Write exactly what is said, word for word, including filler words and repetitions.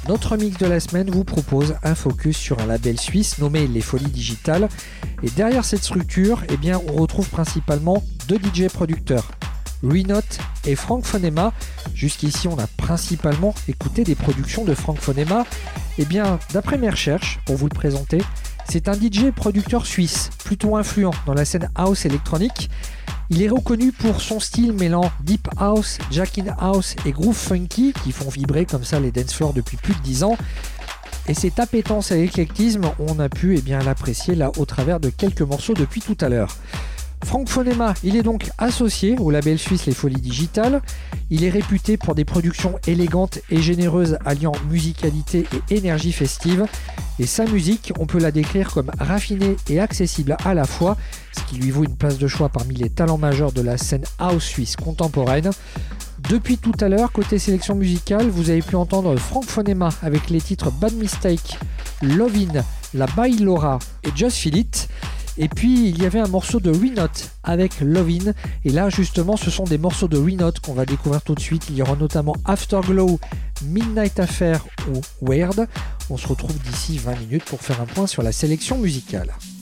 notre mix de la semaine vous propose un focus sur un label suisse nommé Les Folies Digitales. Et derrière cette structure, eh bien, on retrouve principalement deux D J producteurs, Renote et Frank Fonema. Jusqu'ici, on a principalement écouté des productions de Frank Fonema. Eh bien, d'après mes recherches, pour vous le présenter, c'est un D J producteur suisse, plutôt influent dans la scène house électronique. Il est reconnu pour son style mêlant deep house, jack-in house et groove funky qui font vibrer comme ça les dance floors depuis plus de dix ans. Et cette appétence à l'éclectisme, on a pu eh bien, l'apprécier là au travers de quelques morceaux depuis tout à l'heure. Frank Fonema, il est donc associé au label suisse Les Folies Digitales. Il est réputé pour des productions élégantes et généreuses alliant musicalité et énergie festive. Et sa musique, on peut la décrire comme raffinée et accessible à la fois, ce qui lui vaut une place de choix parmi les talents majeurs de la scène house suisse contemporaine. Depuis tout à l'heure, côté sélection musicale, vous avez pu entendre Frank Fonema avec les titres Bad Mistake, Lovin', La Bailora et Just Feel It. Et puis il y avait un morceau de Renote avec Lovin', et là justement ce sont des morceaux de Renote qu'on va découvrir tout de suite. Il y aura notamment Afterglow, Midnight Affair ou Weird. On se retrouve d'ici vingt minutes pour faire un point sur la sélection musicale.